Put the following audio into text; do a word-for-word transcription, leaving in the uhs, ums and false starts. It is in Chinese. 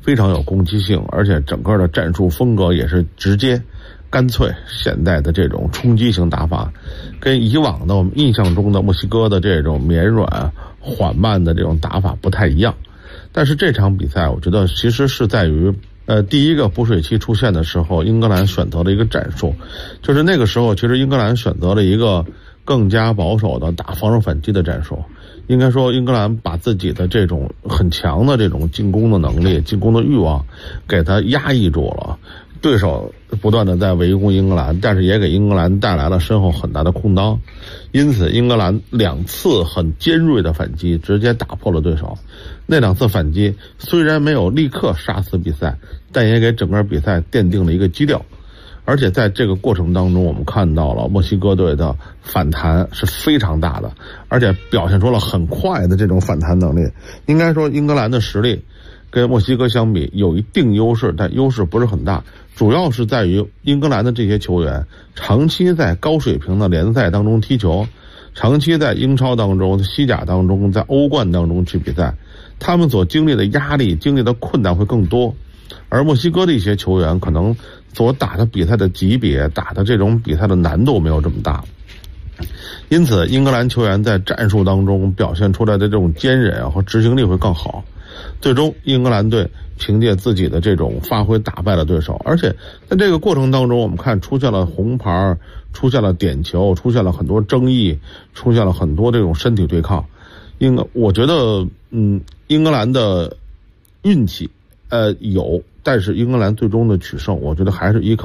非常有攻击性，而且整个的战术风格也是直接干脆现代的这种冲击型打法，跟以往的我们印象中的墨西哥的这种绵软缓慢的这种打法不太一样。但是这场比赛我觉得其实是在于呃，第一个补水期出现的时候，英格兰选择了一个战术，就是那个时候其实英格兰选择了一个更加保守的打防守反击的战术。应该说英格兰把自己的这种很强的这种进攻的能力、进攻的欲望给它压抑住了，对手不断的在围攻英格兰，但是也给英格兰带来了身后很大的空当，因此英格兰两次很尖锐的反击直接打破了对手。那两次反击虽然没有立刻杀死比赛，但也给整个比赛奠定了一个基调。而且在这个过程当中，我们看到了墨西哥队的反弹是非常大的，而且表现出了很快的这种反弹能力。应该说英格兰的实力跟墨西哥相比有一定优势，但优势不是很大，主要是在于英格兰的这些球员长期在高水平的联赛当中踢球，长期在英超当中、西甲当中、在欧冠当中去比赛，他们所经历的压力、经历的困难会更多。而墨西哥的一些球员可能所打的比赛的级别、打的这种比赛的难度没有这么大，因此英格兰球员在战术当中表现出来的这种坚韧和执行力会更好。最终英格兰队凭借自己的这种发挥打败了对手，而且在这个过程当中我们看出现了红牌，出现了点球，出现了很多争议，出现了很多这种身体对抗。英格我觉得嗯，英格兰的运气呃有，但是英格兰最终的取胜我觉得还是依靠